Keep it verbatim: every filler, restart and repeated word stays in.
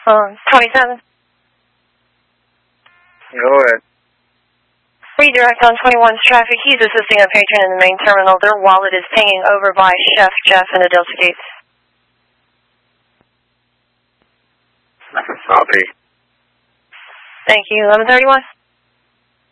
Um, twenty-seven. Go ahead. Redirect on twenty-one's traffic. He's assisting a patron in the main terminal. Their wallet is pinging over by Chef Jeff in the Delta Gates. Copy. Thank you. eleven thirty-one.